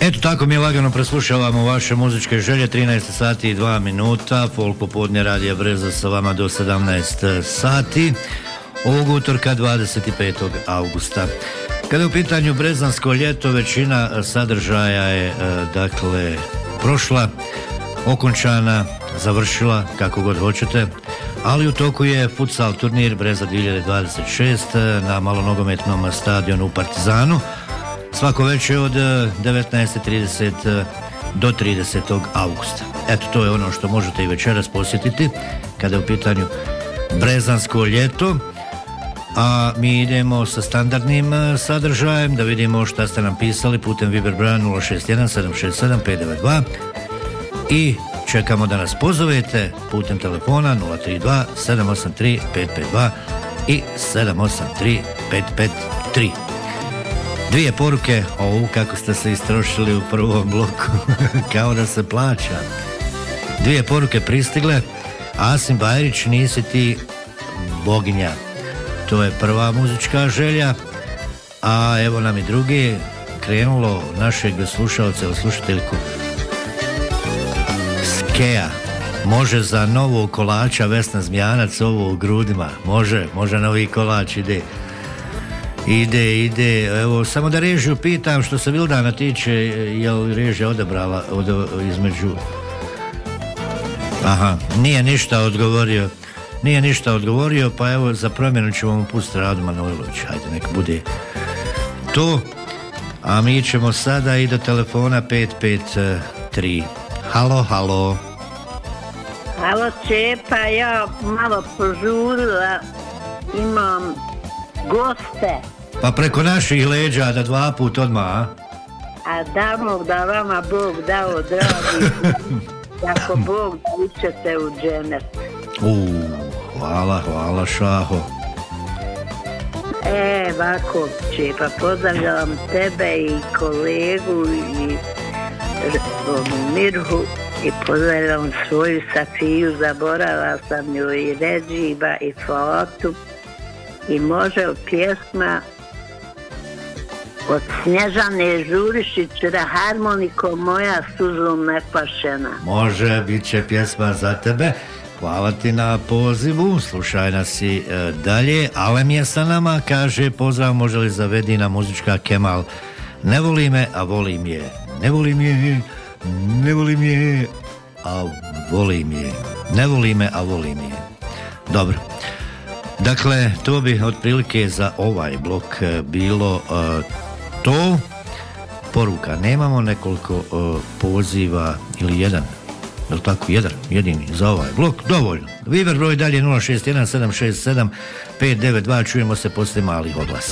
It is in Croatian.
Eto tako mi lagano preslušavamo vaše muzičke želje, 13 sati i 2 minuta, folk popodne radija Breza sa vama do 17 sati, ovog utorka 25. augusta. Kada je u pitanju brezansko ljeto, većina sadržaja je dakle prošla, okončana, završila, kako god hoćete, ali u toku je futsal turnir Breza 2026 na malonogometnom stadionu u Partizanu, svako večer od 19.30 do 30. augusta. Eto, to je ono što možete i večeras posjetiti kada je u pitanju brezansko ljeto. A mi idemo sa standardnim sadržajem da vidimo šta ste nam pisali putem Viber broja 061 767 592 i čekamo da nas pozovete putem telefona 032 783 552 i 783 553. Dvije poruke, kako ste se istrošili u prvom bloku, kao da se plaća. Dvije poruke pristigle, Asim Bajrić, nisi ti boginja. To je prva muzička želja, a evo nam i drugi, krenulo našeg slušalca ili slušateljku Skeja. Može za novog kolača Vesna Zmijanac, ovo u grudima, može novi kolač, ide, evo, samo da režiju pitam što se Vildana tiče, je li režija odabrala između... Aha, nije ništa odgovorio, pa evo za promjenu ćemo mu pustiti Radu Manojlović, hajde nek bude to, a mi ćemo sada i do telefona 553. Halo. Halo Čepa, ja malo požurila, imam goste. Pa preko naših leđa da 2 put odmah, a? A damo da vama Bog dao dragi, ako Bog ućete u dženet. Hvala Šaho. Ovako Čepa, pozdravljam tebe i kolegu i Mirhu i pozdravljam svoju Safiju, zaboravila sam ju i Ređiba i Fotu. I može pjesma od Snježane Žurišić harmonikom Moja suzom nepašena. Može, bit će pjesma za tebe. Hvala ti na pozivu, slušaj nas i dalje. Alem je sa nama, kaže pozdrav, može li zavedi na muzička Kemal. Ne voli me, a volim je. Ne volim je, a volim je. Ne voli me, a volim je. Dobro. Dakle, to bi otprilike za ovaj blok bilo to. Poruka nemamo, nekoliko poziva ili jedan, je li tako, jedini za ovaj blok, dovoljno. Viber broj dalje 061 767 592, čujemo se poslije malih oglasa.